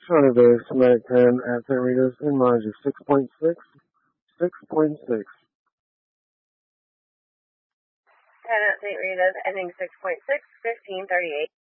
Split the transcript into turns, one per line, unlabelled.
Charter Bay, Sematic 10 at St. Rita's in module 6.6, 6.6.
10 at St. Rita's, ending 6.6, 1538.